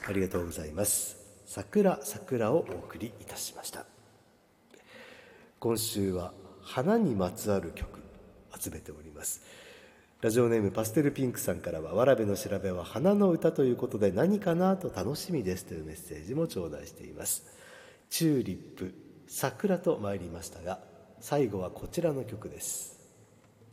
ありがとうございます。桜桜をお送りいたしました。今週は花にまつわる曲集めております。ラジオネームパステルピンクさんからは、わらべの調べは花の歌ということで何かなと楽しみですというメッセージも頂戴しています。チューリップ、桜と参りましたが、最後はこちらの曲です。